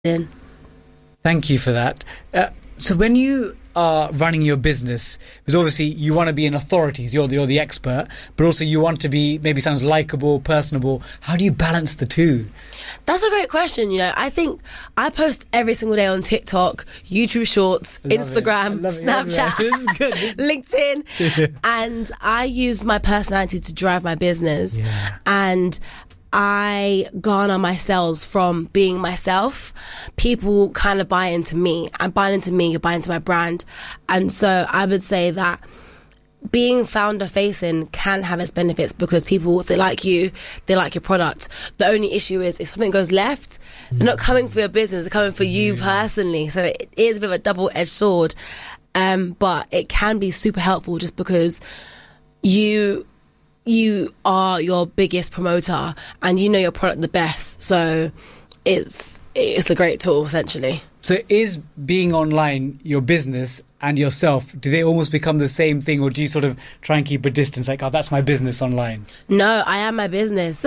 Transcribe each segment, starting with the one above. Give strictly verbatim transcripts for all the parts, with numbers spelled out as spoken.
in. Thank you for that. Uh, so when you are running your business, because obviously you want to be an authority, you're the, you're the expert, but also you want to be, maybe sounds likeable, personable. How do you balance the two? That's a great question. You know, I think I post every single day on TikTok, YouTube Shorts, Love Instagram, it. Snapchat, It. LinkedIn, and I use my personality to drive my business. Yeah. And I garner my sales from being myself. People kind of buy into me. I'm buying into me, you're buying into my brand. And so I would say that being founder facing can have its benefits because people, if they like you, they like your product. The only issue is if something goes left, they're not coming for your business, they're coming for you personally. So it is a bit of a double-edged sword. Um, but it can be super helpful just because you you are your biggest promoter and you know your product the best. So it's it's a great tool, essentially. So is being online your business and yourself, do they almost become the same thing, or do you sort of try and keep a distance, like, oh, that's my business online? No, I am my business.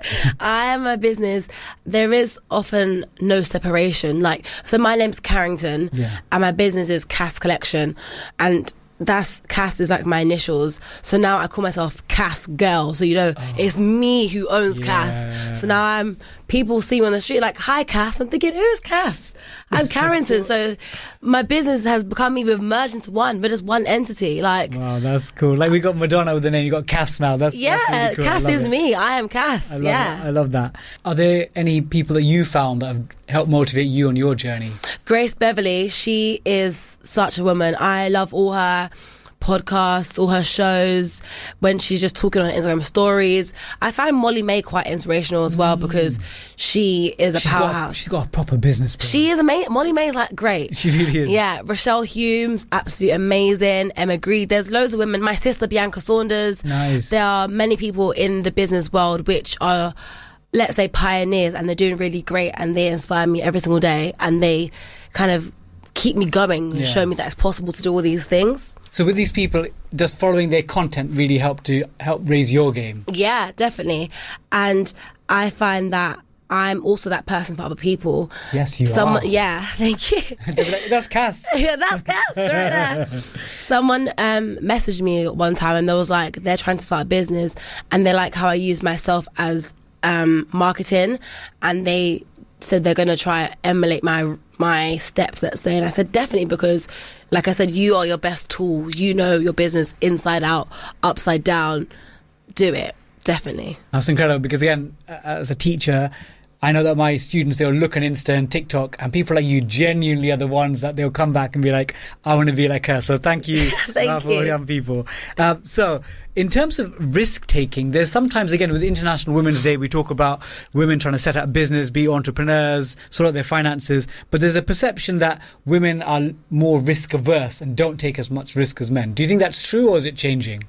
I am my business. There is often no separation. Like, so my name's Carrington, Yeah. and my business is Cass Collection, and that's Cass is like my initials. So now I call myself Cass Girl. So you know, Oh. it's me who owns Yeah. Cass. So now I'm people see me on the street like, "Hi, Cass." I'm thinking, "Who's Cass?" I'm Carrington. So my business has become me. We've merged into one. We're just one entity. Like, Wow, that's cool. Like, we got Madonna with the name, you got Cass now. That's yeah, that's really cool. I Cass love is it. me. I am Cass. I love yeah. it. I love that. Are there any people that you found that have helped motivate you on your journey? Grace Beverly, she is such a woman. I love all her podcasts, all her shows, when she's just talking on Instagram stories. I find Molly May quite inspirational as well because she is a She's got, powerhouse. she's got a proper business plan. She is amazing. Molly May is like great. She really is. Yeah, Rochelle Humes, absolutely amazing. Emma Grede. There's loads of women. My sister Bianca Saunders. Nice. There are many people in the business world which are, let's say, pioneers, and they're doing really great, and they inspire me every single day, and they kind of keep me going and Yeah. show me that it's possible to do all these things. So with these people, does following their content really help to help raise your game? Yeah, definitely. And I find that I'm also that person for other people. Yes, you Someone, are. Yeah, thank you. They'll be like, that's Cass. Yeah, that's Cass right there. Someone um, messaged me one time and they was like, they're trying to start a business and they like how I use myself as um, marketing, and they said they're going to try emulate my my steps, let's say. And I said, definitely, because like I said, you are your best tool. You know your business inside out, upside down. Do it. Definitely. That's incredible, because again, uh, as a teacher, I know that my students, they'll look on Insta and TikTok, and people like you genuinely are the ones that they'll come back and be like, I want to be like her. So thank you Thank for all you. young people. Um, so in terms of risk taking, there's sometimes, again, with International Women's Day, we talk about women trying to set up a business, be entrepreneurs, sort out their finances. But there's a perception that women are more risk averse and don't take as much risk as men. Do you think that's true, or is it changing?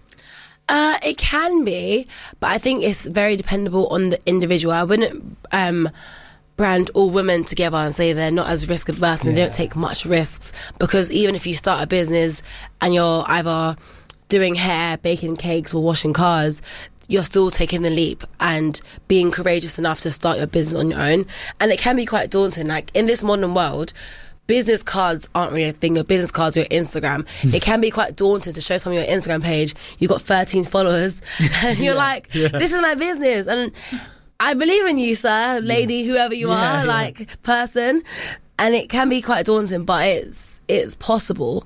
Uh, it can be, but I think it's very dependable on the individual. I wouldn't um, brand all women together and say they're not as risk adverse and they Yeah. don't take much risks, because even if you start a business and you're either doing hair, baking cakes or washing cars, you're still taking the leap and being courageous enough to start your business on your own. And it can be quite daunting. Like, in this modern world, business cards aren't really a thing. Your business cards are your Instagram. It can be quite daunting to show someone your Instagram page. You've got thirteen followers and you're Yeah, like, yeah. this is my business. And I believe in you, sir, lady, whoever you Yeah, are, yeah. like, person. And it can be quite daunting, but it's it's possible.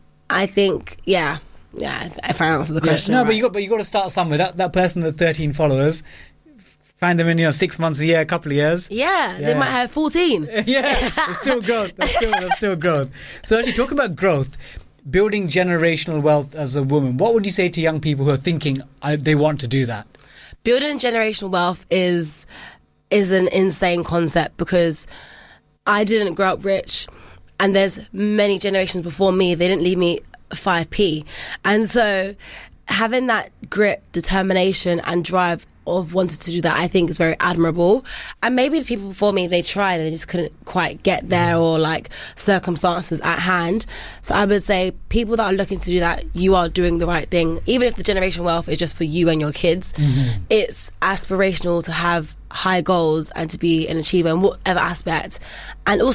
I think, yeah. Yeah, if I answer the Yeah. question. No, right. but you got, but you got to start somewhere. That that person with thirteen followers, find them in, you know, six months, a year, a couple of years. Yeah, Yeah. they might have fourteen. Yeah, it's still growth. That's still, that's still growth. So actually, talking about growth, building generational wealth as a woman, what would you say to young people who are thinking I, they want to do that? Building generational wealth is is an insane concept, because I didn't grow up rich, and there's many generations before me, they didn't leave me five p. And so having that grit, determination and drive of wanting to do that, I think is very admirable. And maybe the people before me, they tried and they just couldn't quite get there, or like circumstances at hand. So I would say people that are looking to do that, you are doing the right thing. Even if the generational wealth is just for you and your kids, mm-hmm. it's aspirational to have high goals and to be an achiever in whatever aspect. And also